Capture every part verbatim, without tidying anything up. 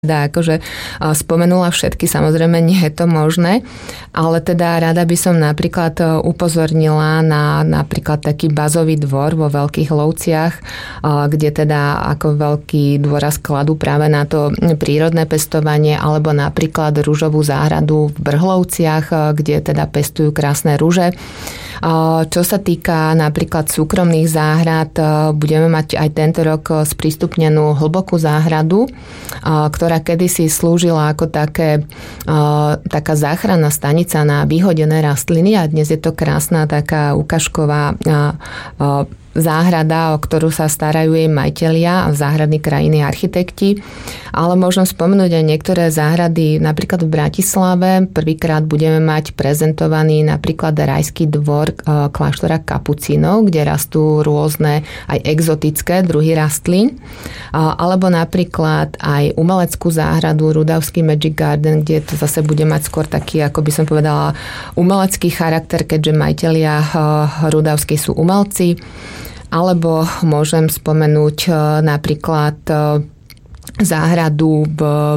Teda akože spomenula všetky, samozrejme nie je to možné, ale teda rada by som napríklad upozornila na napríklad taký bazový dvor vo Veľkých Lovciach, kde teda ako veľký dôraz kladú práve na to prírodné pestovanie, alebo napríklad ružovú záhradu v Brhlovciach, kde teda pestujú krásne ruže. Čo sa týka napríklad súkromných záhrad, budeme mať aj tento rok sprístupnenú hlbokú záhradu, ktorá kedysi slúžila ako také, taká záchranná stanica na vyhodené rastliny a dnes je to krásna taká ukážková záhrada, o ktorú sa starajú jej majitelia a záhradní krajiny architekti. Ale môžem spomenúť aj niektoré záhrady, napríklad v Bratislave. Prvýkrát budeme mať prezentovaný napríklad rajský dvor kláštora kapucínov, kde rastú rôzne aj exotické druhy rastlín. Alebo napríklad aj umeleckú záhradu Rudavský Magic Garden, kde to zase bude mať skôr taký, ako by som povedala, umelecký charakter, keďže majitelia Rudavskí sú umelci. Alebo môžem spomenúť napríklad záhradu v,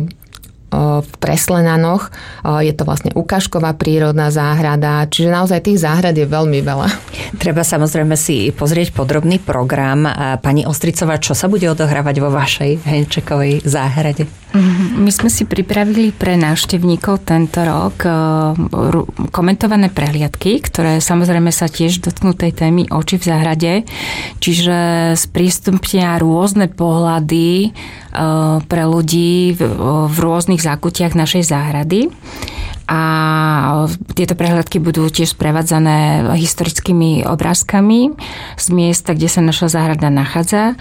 v Preslenanoch. Je to vlastne ukážková prírodná záhrada, čiže naozaj tých záhrad je veľmi veľa. Treba samozrejme si pozrieť podrobný program. Pani Ostricová, čo sa bude odohrávať vo vašej Henčekovej záhrade? My sme si pripravili pre návštevníkov tento rok komentované prehliadky, ktoré samozrejme sa tiež dotknú tej témy Oči v záhrade. Čiže sprístupnia rôzne pohľady pre ľudí v rôznych zákutiach našej záhrady. A tieto prehliadky budú tiež sprevádzané historickými obrázkami z miesta, kde sa naša záhrada nachádza.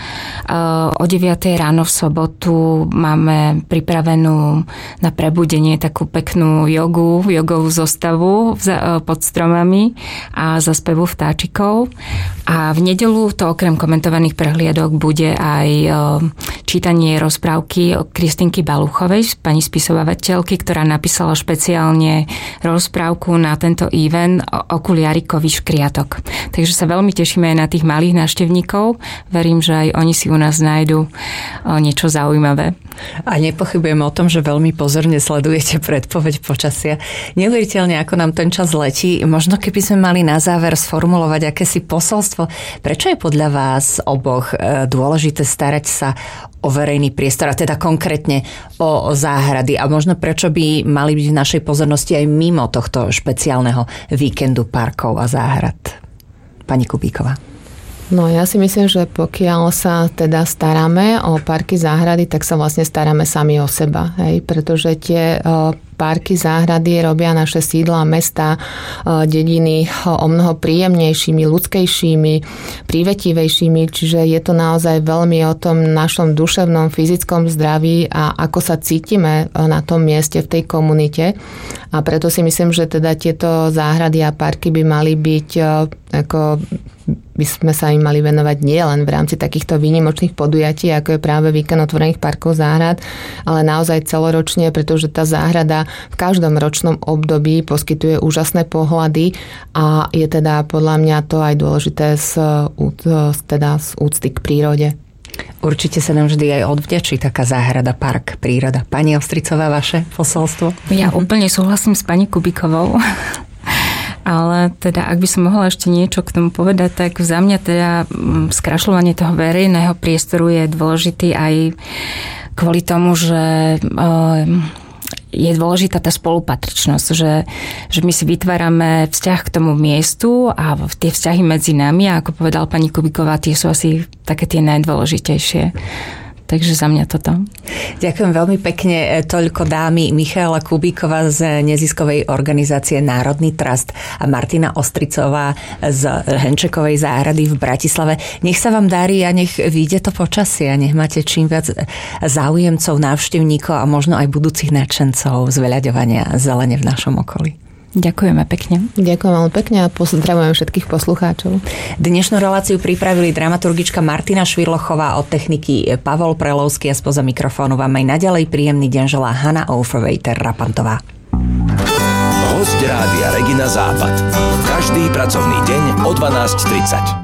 O deviatej ráno v sobotu máme pripravenú na prebudenie takú peknú jogu, jogovú zostavu pod stromami a za spevu vtáčikov. A v nedeľu to okrem komentovaných prehliadok bude aj čítanie rozprávky o Kristínky Baluchovej, pani spisovateľky, ktorá napísala špeciálne rozprávku na tento event Okuliarikový škriatok. Takže sa veľmi tešíme aj na tých malých návštevníkov. Verím, že aj oni si u nás nájdu niečo zaujímavé. A nepochybujem o tom, že veľmi pozorne sledujete predpoveď počasia. Neuveriteľne, ako nám ten čas letí. Možno keby sme mali na záver sformulovať akési posolstvo. Prečo je podľa vás oboch dôležité starať sa o verejný priestor, a teda konkrétne o záhrady, a možno prečo by mali byť v našej pozornosti aj mimo tohto špeciálneho víkendu parkov a záhrad? Pani Kubíková. No ja si myslím, že pokiaľ sa teda staráme o parky, záhrady, tak sa vlastne staráme sami o seba. Hej? Pretože tie parky, záhrady robia naše sídla, mesta, dediny o mnoho príjemnejšími, ľudskejšími, prívetivejšími, čiže je to naozaj veľmi o tom našom duševnom, fyzickom zdraví a ako sa cítime na tom mieste, v tej komunite. A preto si myslím, že teda tieto záhrady a parky by mali byť ako by sme sa im mali venovať nie len v rámci takýchto výnimočných podujatí, ako je práve víkend otvorených parkov, záhrad, ale naozaj celoročne, pretože tá záhrada v každom ročnom období poskytuje úžasné pohľady a je teda podľa mňa to aj dôležité z, teda z úcty k prírode. Určite sa nám vždy aj odvďačí taká záhrada, park, príroda. Pani Ostricová, vaše posolstvo? Ja úplne súhlasím s pani Kubíkovou. Ale teda, ak by som mohla ešte niečo k tomu povedať, tak za mňa teda skrašľovanie toho verejného priestoru je dôležitý aj kvôli tomu, že je dôležitá tá spolupatričnosť, že, že my si vytvárame vzťah k tomu miestu a tie vzťahy medzi nami, a ako povedal pani Kubíková, tie sú asi také tie najdôležitejšie. Takže za mňa toto. Ďakujem veľmi pekne. Toľko dámy Michaela Kubíková z neziskovej organizácie Národný trust a Martina Ostricová z Henčekovej záhrady v Bratislave. Nech sa vám darí a nech vyjde to počasie a nech máte čím viac záujemcov, návštevníkov a možno aj budúcich nadšencov z veľaďovania zelene v našom okolí. Ďakujeme pekne. Ďakujem veľmi pekne a pozdravujem všetkých poslucháčov. Dnešnú reláciu pripravili dramaturgička Martina Švirlochová, od techniky Pavol Prelovský a spoza mikrofónu vám aj naďalej príjemný deň želá Hanna Overwaiter-Rapantová. Hosť Rádia Regina Západ. Každý pracovný deň o dvanásť tridsať.